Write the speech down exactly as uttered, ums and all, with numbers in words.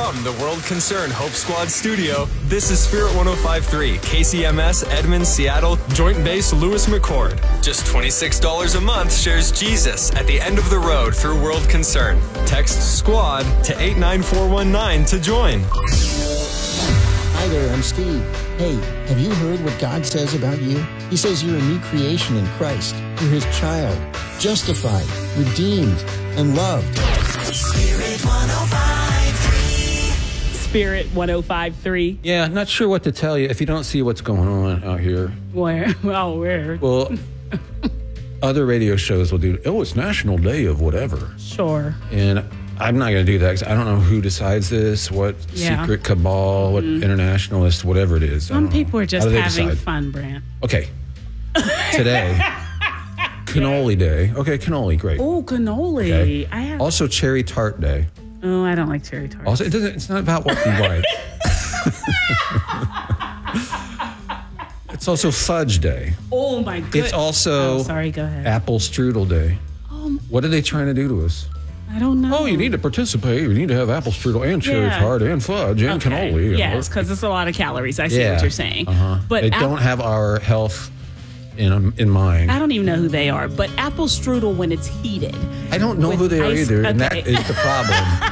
From the World Concern Hope Squad studio, this is Spirit one oh five point three, K C M S, Edmond, Seattle, Joint Base, Lewis McChord. Just twenty-six dollars a month shares Jesus at the end of the road through World Concern. Text SQUAD to eight nine four one nine to join. Hi there, I'm Steve. Hey, have you heard what God says about you? He says you're a new creation in Christ. You're His child, justified, redeemed, and loved. Spirit one oh five point three. Spirit one oh five point three. Yeah, not sure what to tell you if you don't see what's going on out here. Where? Well, where? Well, other radio shows will do, oh, it's National Day of whatever. Sure. And I'm not going to do that because I don't know who decides this, what Yeah. secret cabal, what Mm. internationalist, whatever it is. I Some don't know. people are just How do they having decide? fun, Brant. Okay. Today, cannoli day. Okay, cannoli, great. Oh, cannoli. Okay. I have. Also, cherry tart day. Oh, I don't like cherry tart. Also, it doesn't. It's not about what you like. It's also fudge day. Oh my goodness. It's also Oh, sorry, go ahead. apple strudel day. Um, What are they trying to do to us? I don't know. Oh, you need to participate. You need to have apple strudel and cherry Yeah. tart and fudge and Okay. cannoli. you know. Yes, because it's a lot of calories. I see Yeah. what you're saying. Uh-huh. But they ap- don't have our health in in mind. I don't even know who they are. But apple strudel, when it's heated, I don't know with who they are ice- either, and that okay. is the problem.